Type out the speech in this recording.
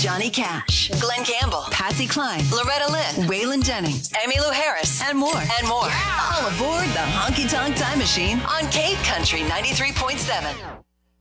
Johnny Cash, Glenn Campbell, Patsy Cline, Loretta Lynn, Waylon Jennings, Emmylou Harris, and more. All aboard the Honky Tonk Time Machine on Cape Country 93.7.